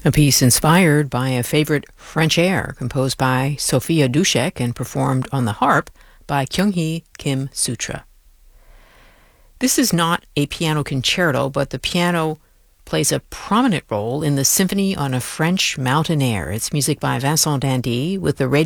A piece inspired by a favorite French air composed by Sophia Dushek and performed on the harp by Kyung-hee Kim Sutra. This is not a piano concerto, but the piano plays a prominent role in the Symphony on a French Mountain Air. It's music by Vincent Dandy with the radio